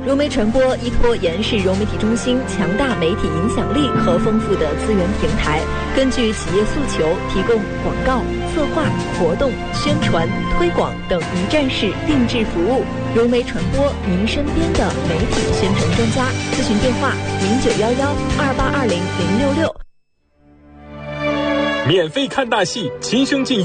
融媒传播依托延世融媒体中心强大媒体影响力和丰富的资源平台，根据企业诉求提供广告、策划、活动、宣传、推广等一站式定制服务。融媒传播，您身边的媒体宣传专家。咨询电话：091128200066。 免费看大戏，亲生进